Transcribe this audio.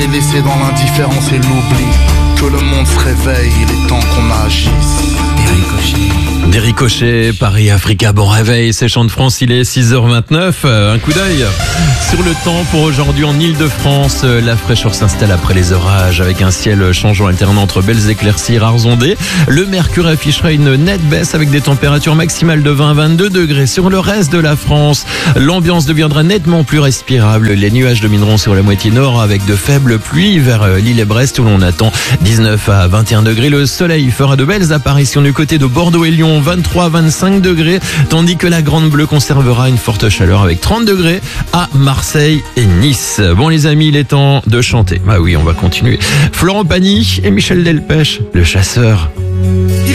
les laisser dans l'indifférence et l'oubli. Que le monde se réveille, il est temps qu'on agisse. Des ricochets, Paris-Africa, bon réveil, c'est Chant de France, il est 6h29, un coup d'œil sur le temps pour aujourd'hui en Ile-de-France. La fraîcheur s'installe après les orages avec un ciel changeant alternant entre belles éclaircies et rares ondées. Le mercure affichera une nette baisse avec des températures maximales de 20 à 22 degrés sur le reste de la France. L'ambiance deviendra nettement plus respirable. Les nuages domineront sur la moitié nord avec de faibles pluies vers l'île et Brest où l'on attend 19 à 21 degrés. Le soleil fera de belles apparitions du côté de Bordeaux et Lyon, 23 à 25 degrés, tandis que la Grande Bleue conservera une forte chaleur avec 30 degrés à Marseille et Nice. Bon les amis, il est temps de chanter. Bah oui, on va continuer. Florent Pagny et Michel Delpech, le chasseur.